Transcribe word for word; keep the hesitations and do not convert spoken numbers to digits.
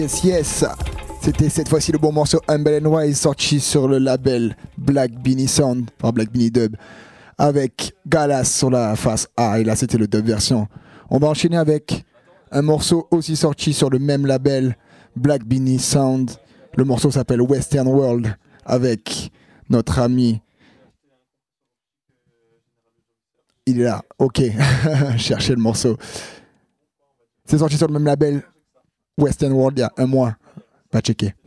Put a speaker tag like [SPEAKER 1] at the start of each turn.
[SPEAKER 1] Yes, yes. C'était cette fois-ci le bon morceau Humble and Wise sorti sur le label Black Beanie Sound, enfin Black Beanie Dub, avec Galas sur la face A. Et là, c'était le dub version. On va enchaîner avec un morceau aussi sorti sur le même label Black Beanie Sound. Le morceau s'appelle Western World avec notre ami. Il est là, ok. Cherchez le morceau. C'est sorti sur le même label Western World il y a un mois. Va checker.